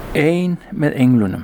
Ein með englunum.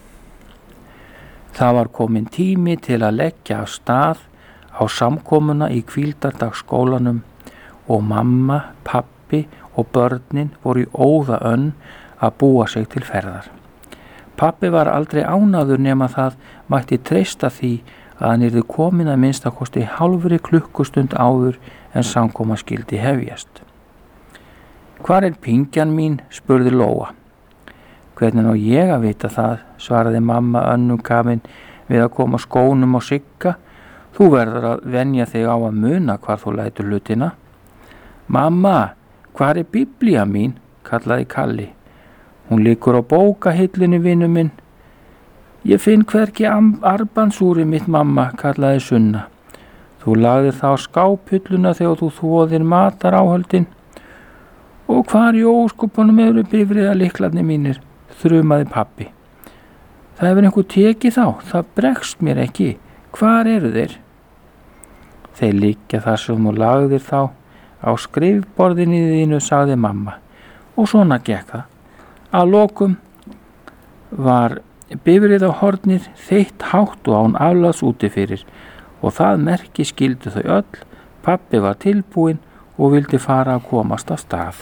Það var kominn tími til að leggja af stað á samkomuna í hvíldardagsskólanum og mamma, pabbi og börnin voru í óða önn að búa sig til ferðar. Pabbi var aldrei ánægður nema það mætti treysta því að hann yrði kominn að minnstakosti hálfri klukkustund áður en samkoma skyldi hefjast. Hvar er pingjan mín? Spurði Lóa. Hvernig á ég að vita það, svaraði mamma önnum kafin við að koma skónum á Sigga. Þú verður að venja þig á að muna hvar þú lætur hlutina. Mamma, hvar er biblía mín? Kallaði Kalli. Hún liggur á bókahillunni, vinur minn. Ég finn hvergi armbandsúrið mitt, mamma, kallaði Sunna. Þú lagðir það á skáphulluna þegar þú þvoðir mataráhöldin. Og hvar í óskopunum eru bifreiðalyklarnir mínir? Þrumaði pabbi. Það hefur einhver tekið þá, það bregst mér ekki. Hvar eru þeir? Þeir liggja þar sem þú lagðir þá á skrifborðinu þínu, sagði mamma. Og svona gekk það. Að lokum var bifreiðahornið þeitt hátt og án afláts úti fyrir og það merki skildu þau öll. Pabbi var tilbúinn og vildi fara að komast af stað.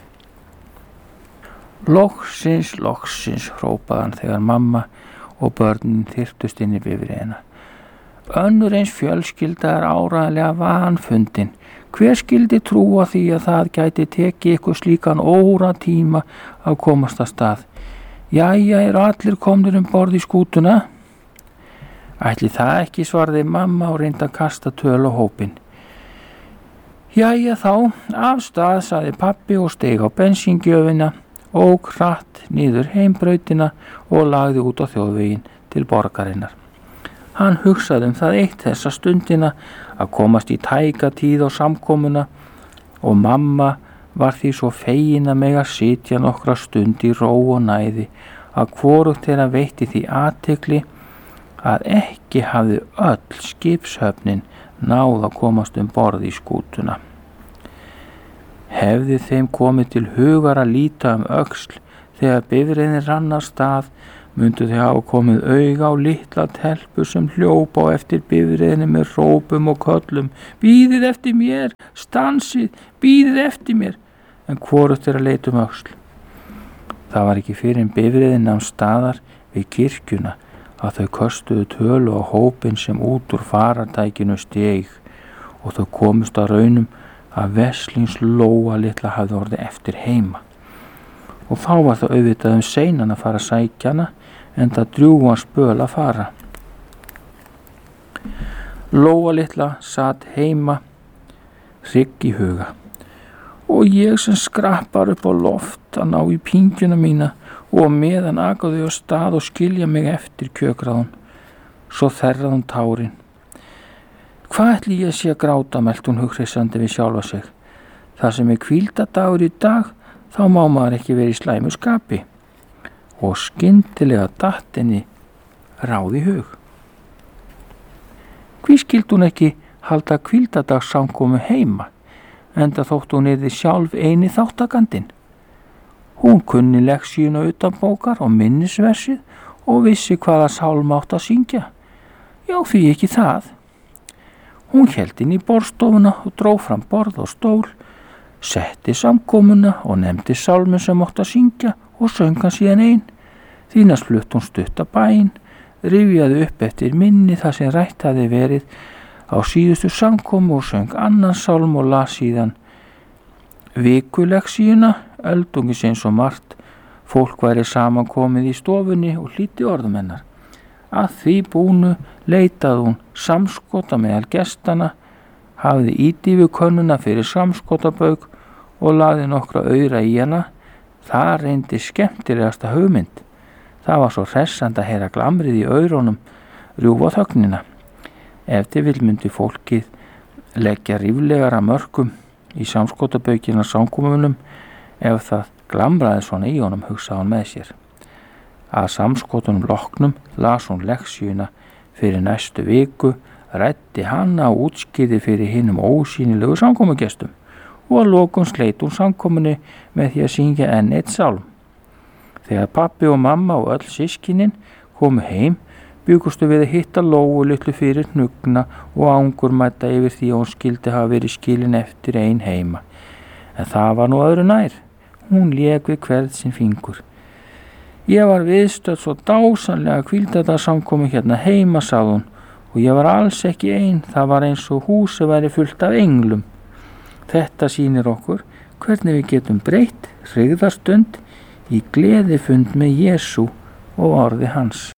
Loksins, hrópaði hann þegar mamma og börnin þyrptust inn í bifreiðina. Önnur eins fjölskylda áreiðanlega vanfundin. Hver skyldi trúa því að það gæti tekið ykkur slíkan óratíma að komast af stað? Jæja, eru allir komnir borð í skútuna? Ætli það ekki, svaraði mamma og reyndi að kasta töl á hópinn. Jæja þá, af stað, sagði pabbi og steig á bensíngjöfina, ók hratt niður heimbrautina og lagði út á þjóðveginn til borgarinnar. Hann hugsaði það eitt þessa stundina að komast í tæka tíð á samkomuna og mamma var því svo fegin að mega sitja nokkra stund í ró og næði að hvorugt þeirra veitti því athygli að ekki hafði öll skipshöfnin náð að komast borð í skútuna. Hefði þeim komið til hugar að líta öxl þegar bifreiðin rann af stað, myndu þau hafa komið auga á litla telpu sem hljópa á eftir bifreiðinni með hrópum og köllum. Bíðið eftir mér, stansið, bíðið eftir mér, en hvorugt er að leita öxl. Það var ekki fyrir en bifreiðin nam staðar við kirkjuna að þau köstuðu tölu á hópinn sem út úr farartækinu steig og þau komust að raunum að Veslings Lóa litla hafði orðið eftir heima. Og þá var það auðvitað seinan að fara að sækja hana, enda drjúgan spöl að fara. Lóa litla sat heima, hrygg í huga. Og ég sem skrappar upp á loft að ná í pingjuna mína og meðan akaðu á stað og skilja mig eftir, kjökraði hún. Svo þerraði hún tárin. Hvað ætli ég sé að gráta, mælti hún hughreystandi við sjálfa sig. Það sem er hvíldadagur í dag, þá má maður ekki vera í slæmu skapi. Og skyndilega datt henni ráð í hug. Hví skildi hún ekki halda hvíldadagssamkomu heima, enda þótt hún yrði sjálf eini þáttakandinn. Hún kunni lexíuna utanbókar og minnisversið og vissi hvaða sálma átt að syngja. Já, því ekki það. Hún hélt inn í borðstofuna og dró fram borð og stól, setti samkomuna og nefndi sálmun sem átt að syngja og söng hann síðan ein. Því næst flutt hún stutta bæn, rifjaði upp eftir minni það sem rætt hafði verið á síðustu samkomu og söng annan sálm og las síðan vikuleksíuna, öldungis eins og margt. Fólk væri samankomið í stofunni og hlýddi orðum hennar. Að því búnu leitaði hún samskota meðal gestana, hafði ídýfu könnuna fyrir samskotabauk og lagði nokkra aura í hana. Það reyndi skemmtilegasta hugmynd. Það var svo hressandi að heyra glamrið í aurunum rjúfa þögnina. Ef til vill myndi fólkið leggja ríflegara mörkum í samskotabaukina samkomunum ef það glamraði svona í honum, hugsaði hún með sér. Að samskotunum loknum las hún leksíuna fyrir næstu viku, ræddi hana og útskýrði fyrir hinum ósýnilegu samkomugestum og að lokum sleit hún samkomunni með því að syngja enn eitt sálm. Þegar pappi og mamma og öll systkinin komu heim, bjugustu við að hitta Lóu litlu fyrir hnugna og angurmæta yfir því að hún skildi hafa verið skilin eftir ein heima. En það var nú öðru nær. Hún lék við hvern sinn fingur. Ég var viðstödd svo dásamlega hvíldardagssamkomu hérna heima, sagði hún, og ég var alls ekki ein. Það var eins og húsið væri fullt af englum. Þetta sýnir okkur hvernig við getum breytt hryggðarstund í gleðifund með Jesú og orði hans.